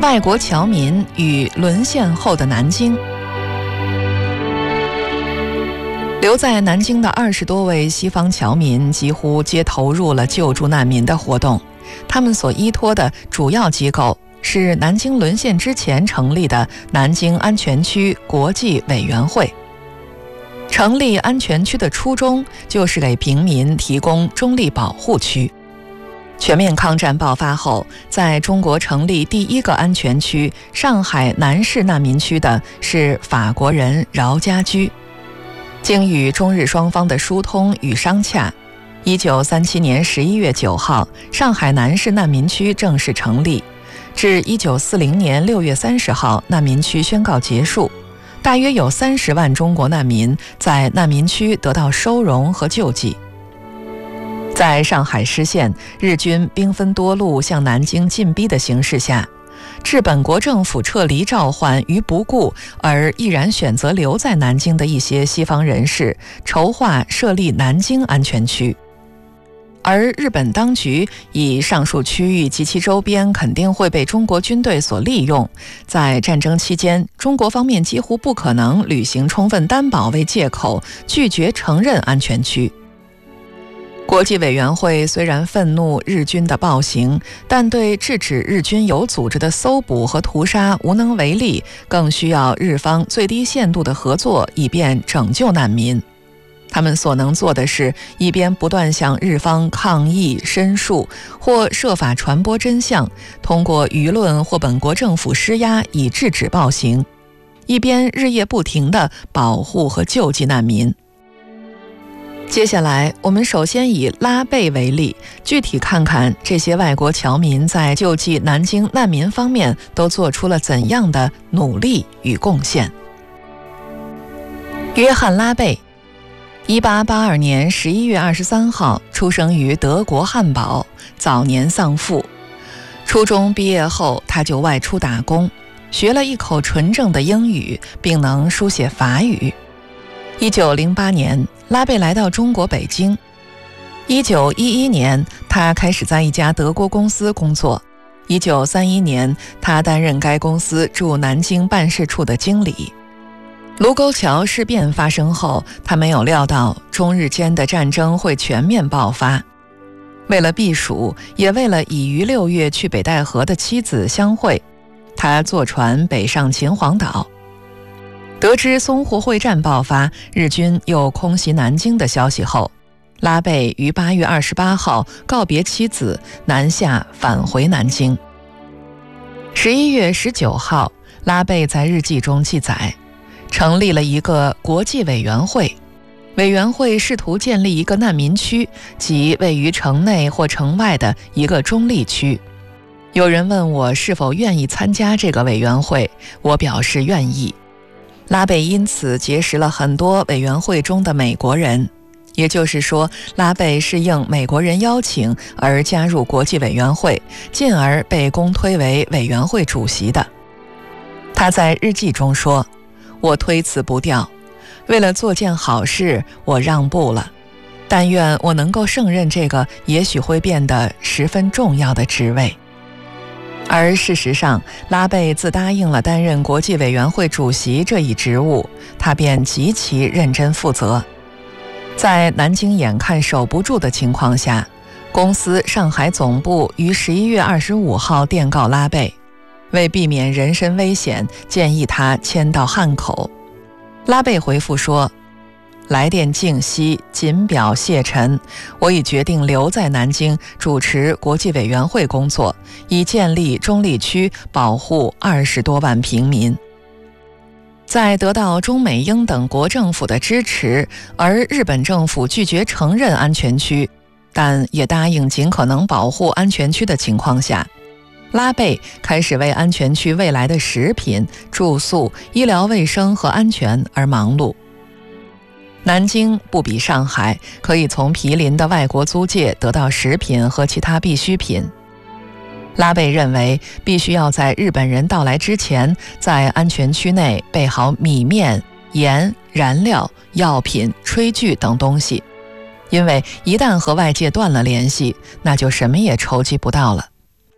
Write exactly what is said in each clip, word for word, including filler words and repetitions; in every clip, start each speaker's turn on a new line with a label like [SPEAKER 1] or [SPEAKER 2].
[SPEAKER 1] 外国侨民与沦陷后的南京。留在南京的二十多位西方侨民几乎皆投入了救助难民的活动，他们所依托的主要机构是南京沦陷之前成立的南京安全区国际委员会。成立安全区的初衷就是给平民提供中立保护区。全面抗战爆发后，在中国成立第一个安全区上海南市难民区的是法国人饶家驹。经与中日双方的疏通与商洽，一九三七年十一月九号，上海南市难民区正式成立，至一九四零年六月三十号，难民区宣告结束。大约有三十万中国难民在难民区得到收容和救济。在上海失陷，日军兵分多路向南京进逼的形势下，置本国政府撤离召唤于不顾，而毅然选择留在南京的一些西方人士，筹划设立南京安全区。而日本当局以上述区域及其周边肯定会被中国军队所利用，在战争期间，中国方面几乎不可能履行充分担保为借口，拒绝承认安全区。国际委员会虽然愤怒日军的暴行，但对制止日军有组织的搜捕和屠杀无能为力，更需要日方最低限度的合作，以便拯救难民。他们所能做的是，一边不断向日方抗议申诉，或设法传播真相，通过舆论或本国政府施压以制止暴行，一边日夜不停地保护和救济难民。接下来，我们首先以拉贝为例，具体看看这些外国侨民在救济南京难民方面都做出了怎样的努力与贡献。约翰·拉贝一八八二年十一月二十三号出生于德国汉堡，早年丧父。初中毕业后，他就外出打工，学了一口纯正的英语，并能书写法语。一九零八年，拉贝来到中国北京。一九一一年，他开始在一家德国公司工作。一九三一年，他担任该公司驻南京办事处的经理。卢沟桥事变发生后，他没有料到中日间的战争会全面爆发。为了避暑，也为了已于六月去北戴河的妻子相会，他坐船北上秦皇岛。得知淞沪会战爆发，日军又空袭南京的消息后，拉贝于八月二十八号告别妻子，南下返回南京。十一月十九号，拉贝在日记中记载，成立了一个国际委员会，委员会试图建立一个难民区，即位于城内或城外的一个中立区。有人问我是否愿意参加这个委员会，我表示愿意。拉贝因此结识了很多委员会中的美国人，也就是说，拉贝是应美国人邀请而加入国际委员会，进而被公推为委员会主席的。他在日记中说，我推辞不掉，为了做件好事，我让步了，但愿我能够胜任这个也许会变得十分重要的职位。而事实上，拉贝自答应了担任国际委员会主席这一职务，他便极其认真负责。在南京眼看守不住的情况下，公司上海总部于十一月二十五号电告拉贝，为避免人身危险，建议他迁到汉口。拉贝回复说，来电静息，谨表谢忱，我已决定留在南京主持国际委员会工作，以建立中立区，保护二十多万平民。在得到中美英等国政府的支持，而日本政府拒绝承认安全区，但也答应尽可能保护安全区的情况下，拉贝开始为安全区未来的食品、住宿、医疗卫生和安全而忙碌。南京不比上海，可以从毗邻的外国租界得到食品和其他必需品。拉贝认为，必须要在日本人到来之前，在安全区内备好米面、盐、燃料、药品、炊具等东西，因为一旦和外界断了联系，那就什么也筹集不到了。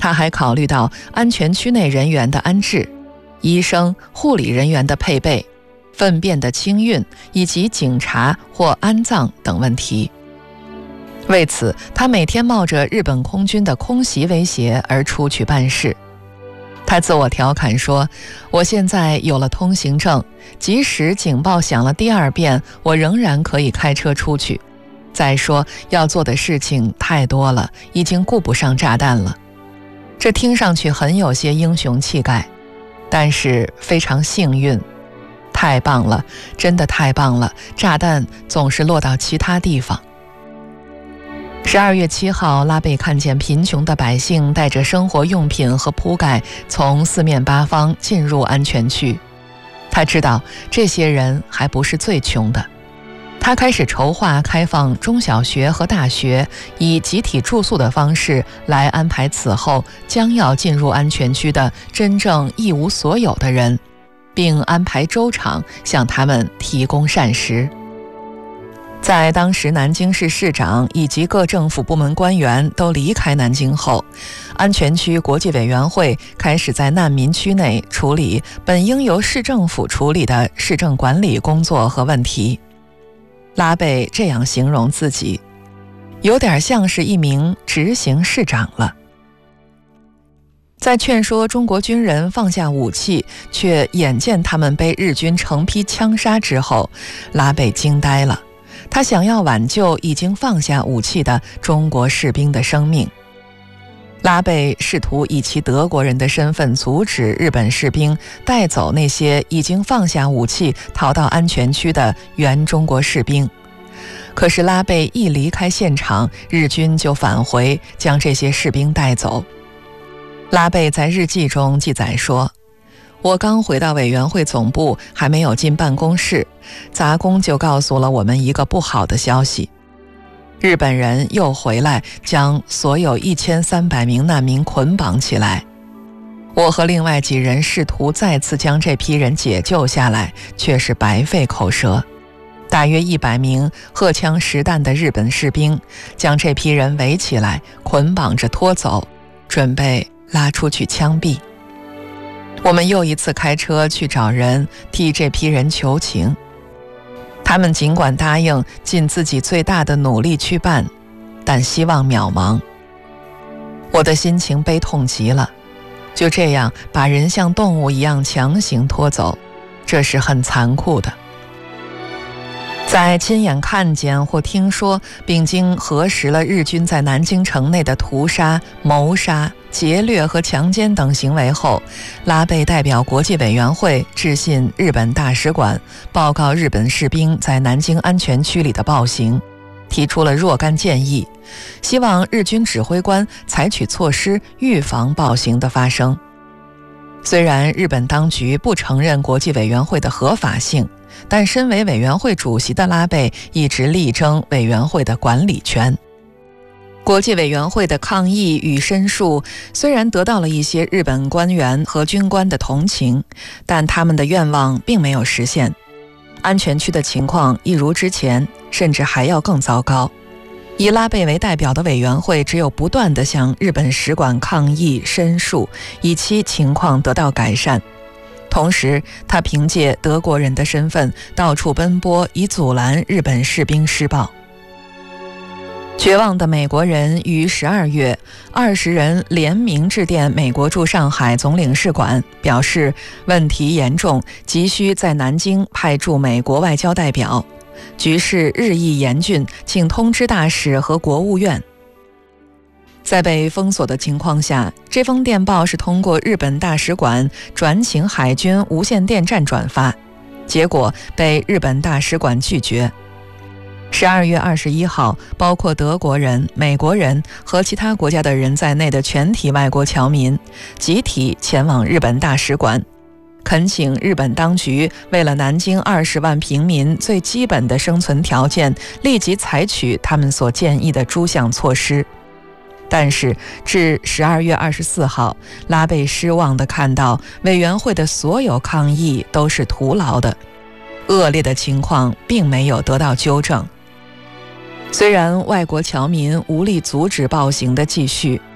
[SPEAKER 1] 他还考虑到安全区内人员的安置、医生、护理人员的配备、粪便的清运以及警察或安葬等问题。为此，他每天冒着日本空军的空袭威胁而出去办事。他自我调侃说，我现在有了通行证，即使警报响了第二遍，我仍然可以开车出去。再说，要做的事情太多了，已经顾不上炸弹了。这听上去很有些英雄气概，但是非常幸运。太棒了，真的太棒了，炸弹总是落到其他地方。十二月七号，拉贝看见贫穷的百姓带着生活用品和铺盖从四面八方进入安全区。他知道这些人还不是最穷的。他开始筹划开放中小学和大学，以集体住宿的方式来安排此后将要进入安全区的真正一无所有的人，并安排粥厂向他们提供膳食。在当时南京市市长以及各政府部门官员都离开南京后，安全区国际委员会开始在难民区内处理本应由市政府处理的市政管理工作和问题。拉贝这样形容自己，有点像是一名执行市长了。在劝说中国军人放下武器，却眼见他们被日军成批枪杀之后，拉贝惊呆了。他想要挽救已经放下武器的中国士兵的生命。拉贝试图以其德国人的身份阻止日本士兵带走那些已经放下武器逃到安全区的原中国士兵。可是拉贝一离开现场，日军就返回将这些士兵带走。拉贝在日记中记载说，我刚回到委员会总部，还没有进办公室，杂工就告诉了我们一个不好的消息。日本人又回来，将所有一千三百名难民捆绑起来。我和另外几人试图再次将这批人解救下来，却是白费口舌。大约一百名荷枪实弹的日本士兵将这批人围起来，捆绑着拖走，准备拉出去枪毙。我们又一次开车去找人替这批人求情。他们尽管答应尽自己最大的努力去办，但希望渺茫。我的心情悲痛极了，就这样把人像动物一样强行拖走，这是很残酷的。在亲眼看见或听说并经核实了日军在南京城内的屠杀、谋杀、劫掠和强奸等行为后，拉贝代表国际委员会致信日本大使馆，报告日本士兵在南京安全区里的暴行，提出了若干建议，希望日军指挥官采取措施预防暴行的发生。虽然日本当局不承认国际委员会的合法性，但身为委员会主席的拉贝一直力争委员会的管理权。国际委员会的抗议与申诉虽然得到了一些日本官员和军官的同情，但他们的愿望并没有实现。安全区的情况一如之前，甚至还要更糟糕。以拉贝为代表的委员会只有不断地向日本使馆抗议申诉，以期情况得到改善。同时，他凭借德国人的身份到处奔波，以阻拦日本士兵施暴。绝望的美国人于十二月，二十人联名致电美国驻上海总领事馆，表示问题严重，急需在南京派驻美国外交代表。局势日益严峻，请通知大使和国务院。在被封锁的情况下，这封电报是通过日本大使馆转请海军无线电站转发，结果被日本大使馆拒绝。十二月二十一号，包括德国人、美国人和其他国家的人在内的全体外国侨民集体前往日本大使馆，恳请日本当局为了南京二十万平民最基本的生存条件，立即采取他们所建议的诸项措施。但是至十二月二十四号，拉贝失望地看到委员会的所有抗议都是徒劳的，恶劣的情况并没有得到纠正。虽然外国侨民无力阻止暴行的继续，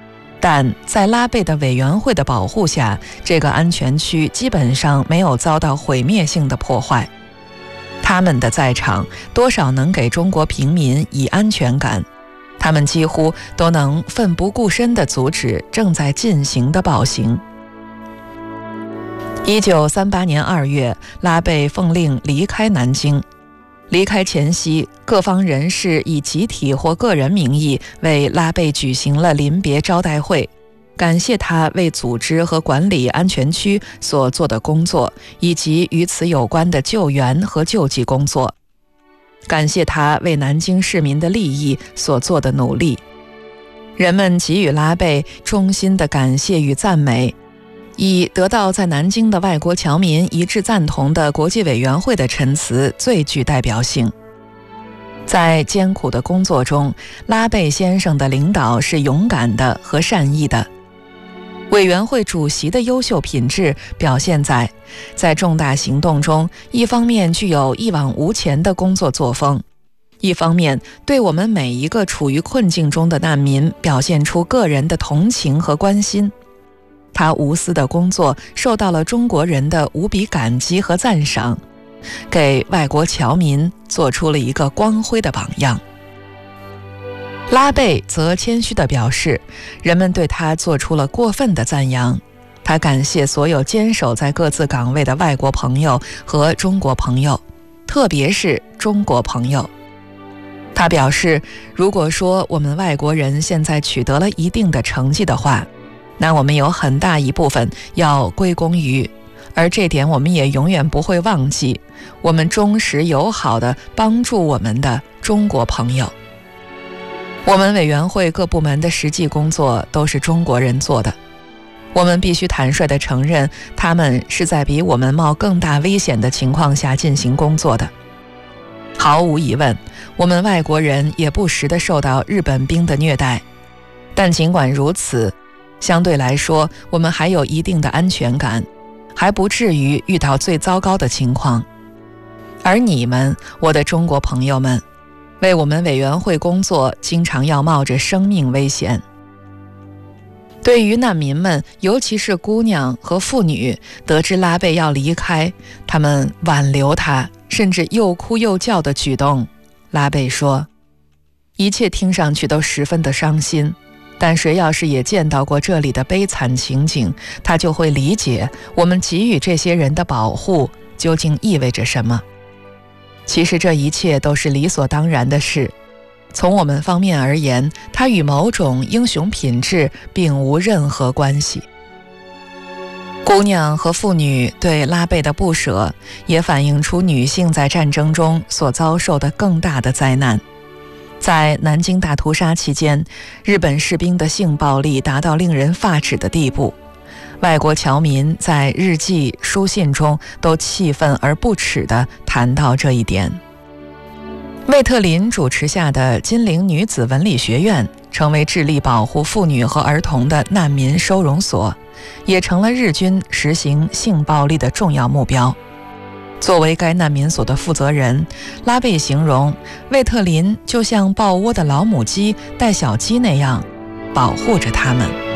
[SPEAKER 1] 但在拉贝的委员会的保护下，这个安全区基本上没有遭到毁灭性的破坏。他们的在场多少能给中国平民以安全感，他们几乎都能奋不顾身地阻止正在进行的暴行。一九三八年二月，拉贝奉令离开南京。离开前夕，各方人士以集体或个人名义为拉贝举行了临别招待会，感谢他为组织和管理安全区所做的工作，以及与此有关的救援和救济工作，感谢他为南京市民的利益所做的努力。人们给予拉贝衷心的感谢与赞美，以得到在南京的外国侨民一致赞同的国际委员会的陈词最具代表性。在艰苦的工作中，拉贝先生的领导是勇敢的和善意的。委员会主席的优秀品质表现在，在重大行动中，一方面具有一往无前的工作作风，一方面对我们每一个处于困境中的难民表现出个人的同情和关心。他无私的工作受到了中国人的无比感激和赞赏，给外国侨民做出了一个光辉的榜样。拉贝则谦虚地表示，人们对他做出了过分的赞扬。他感谢所有坚守在各自岗位的外国朋友和中国朋友，特别是中国朋友。他表示，如果说我们外国人现在取得了一定的成绩的话，那我们有很大一部分要归功于，而这点我们也永远不会忘记，我们忠实友好地帮助我们的中国朋友。我们委员会各部门的实际工作都是中国人做的，我们必须坦率地承认，他们是在比我们冒更大危险的情况下进行工作的。毫无疑问，我们外国人也不时地受到日本兵的虐待，但尽管如此，相对来说，我们还有一定的安全感，还不至于遇到最糟糕的情况。而你们，我的中国朋友们，为我们委员会工作，经常要冒着生命危险。对于难民们，尤其是姑娘和妇女，得知拉贝要离开，他们挽留他，甚至又哭又叫的举动，拉贝说，一切听上去都十分的伤心，但谁要是也见到过这里的悲惨情景，他就会理解我们给予这些人的保护究竟意味着什么。其实这一切都是理所当然的事，从我们方面而言，它与某种英雄品质并无任何关系。姑娘和妇女对拉贝的不舍，也反映出女性在战争中所遭受的更大的灾难。在南京大屠杀期间，日本士兵的性暴力达到令人发指的地步，外国侨民在日记、书信中都气愤而不耻地谈到这一点。魏特林主持下的金陵女子文理学院成为致力保护妇女和儿童的难民收容所，也成了日军实行性暴力的重要目标。作为该难民所的负责人，拉贝形容魏特林就像抱窝的老母鸡带小鸡那样保护着他们。